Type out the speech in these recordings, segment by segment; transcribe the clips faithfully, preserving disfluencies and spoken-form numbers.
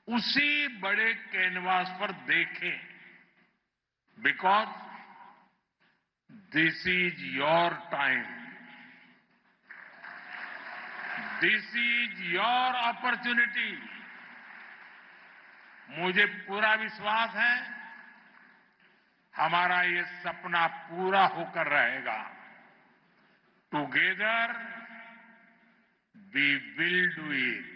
उसी बड़े कैनवास पर देखें, because this is your time, this is your opportunity. मुझे पूरा विश्वास है हमारा ये सपना पूरा होकर रहेगा। Together we will do it.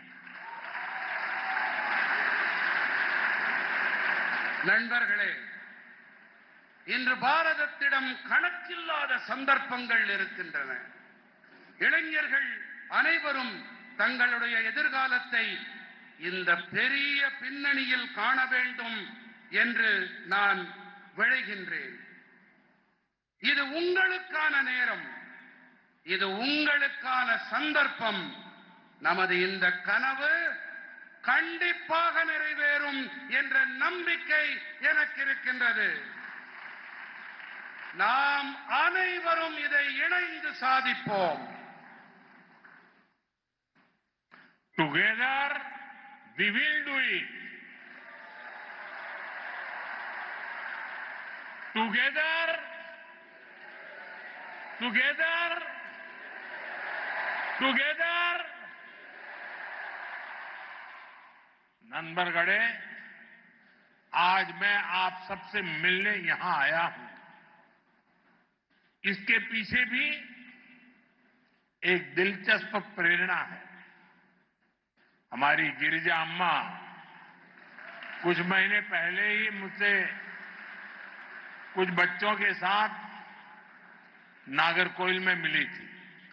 நண்பர்களே, இன்று பாரதத்திடம் கணக்கில்லாத சந்தர்ப்பங்கள் இருக்கின்றன. இளைஞர்கள் அனைவரும் தங்களுடைய எதிர்காலத்தை இந்த பெரிய பின்னணியில் காண வேண்டும் என்று நான் விழைகின்றேன். இது உங்களுக்கான நேரம், இது உங்களுக்கான சந்தர்ப்பம். நமது இந்த கனவு கண்டிப்பாக நிறைவேறும் என்ற நம்பிக்கை எனக்கு இருக்கின்றது. நாம் அனைவரும் இதை இணைந்து சாதிப்போம். Together we will do it. Together, together, together. नंबरगढ़े, आज मैं आप सबसे मिलने यहां आया हूं। इसके पीछे भी एक दिलचस्प प्रेरणा है। हमारी गिरिजा अम्मा कुछ महीने पहले ही मुझसे कुछ बच्चों के साथ नागरकोइल में मिली थी।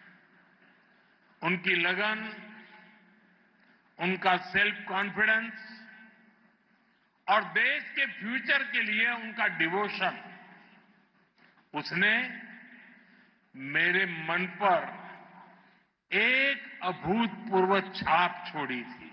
उनकी लगन, उनका सेल्फ कॉन्फिडेंस और देश के फ्यूचर के लिए उनका डिवोशन, उसने मेरे मन पर एक अभूतपूर्व छाप छोड़ी थी।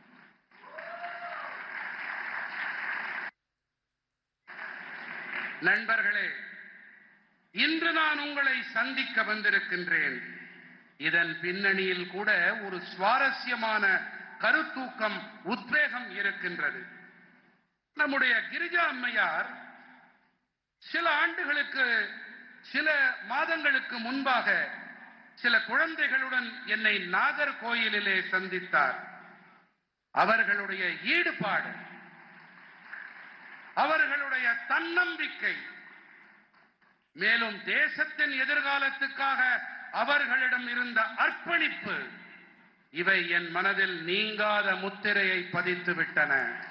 நண்பர்களே, இன்று நான் உங்களை சந்திக்க வந்திருக்கின்றேன். இதன் பின்னணியில் கூட ஒரு சுவாரஸ்யமான கருத்தூக்கம், உத்வேகம் இருக்கின்றது. நம்முடைய கிரிஜா அம்மையார் சில ஆண்டுகளுக்கு, சில மாதங்களுக்கு முன்பாக சில குழந்தைகளுடன் என்னை நாகர்கோயிலிலே சந்தித்தார். அவர்களுடைய ஈடுபாடு, அவர்களுடைய தன்னம்பிக்கை, மேலும் தேசத்தின் எதிர்காலத்துக்காக அவர்களிடம் இருந்த அர்ப்பணிப்பு, இவை என் மனதில் நீங்காத முத்திரையை பதித்து விட்டன.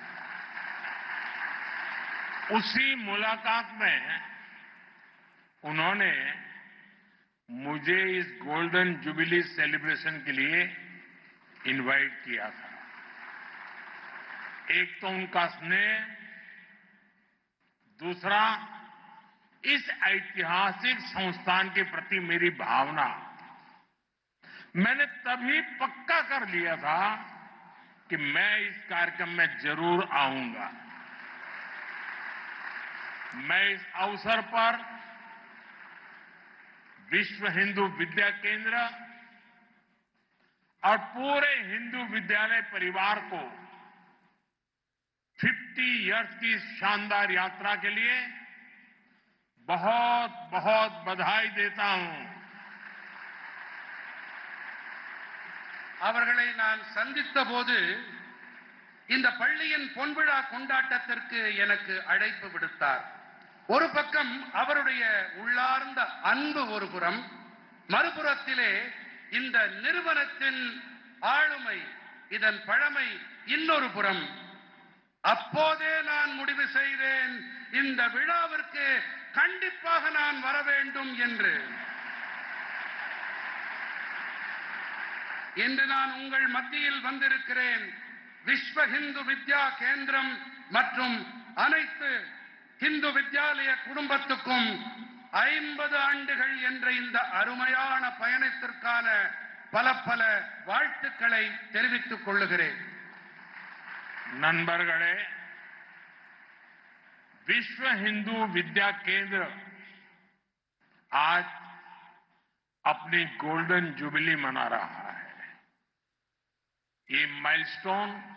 उसी मुलाकात में उन्होंने मुझे इस गोल्डन जुबिली सेलिब्रेशन के लिए इनवाइट किया था। एक तो उनका स्नेह, दूसरा इस ऐतिहासिक संस्थान के प्रति मेरी भावना। मैंने तभी पक्का कर लिया था कि मैं इस कार्यक्रम में जरूर आऊंगा। मैं इस अवसर पर विश्व हिंदू विद्या केंद्र और पूरे हिंदू विद्यालय परिवार को पचास इयर्स की शानदार यात्रा के लिए बहुत बहुत बधाई देता हूं। அவர்களை நான் சந்தித்த போது இந்த பள்ளியின் பொன்விழா கொண்டாட்டத்திற்கு எனக்கு அழைப்பு விடுத்தார். ஒரு பக்கம் அவருடைய உள்ளார்ந்த அன்பு ஒரு புறம், மறுபுறத்திலே இந்த நிறுவனத்தின் ஆளுமை, இதன் பழமை இன்னொரு புறம். அப்போதே நான் முடிவு செய்தேன், இந்த விழாவிற்கு கண்டிப்பாக நான் வர வேண்டும் என்று. இன்று நான் உங்கள் மத்தியில் வந்திருக்கிறேன். விஸ்வ ஹிந்து வித்யா கேந்திரம் மற்றும் அனைத்து ஹிந்து வித்யாலய குடும்பத்துக்கும் ஐம்பது ஆண்டுகள் என்ற இந்த அருமையான பயணத்திற்கான பல பல வாழ்த்துக்களை தெரிவித்துக் கொள்ளுகிறேன். नंबरगढ़े, विश्व हिंदू विद्या केंद्र आज अपनी गोल्डन जुबली मना रहा है। ये माइलस्टोन